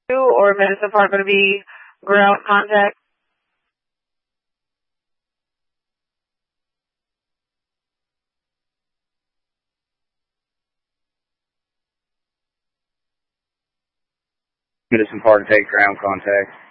or Medicine Park going to be ground contact? Medicine Park take ground contact.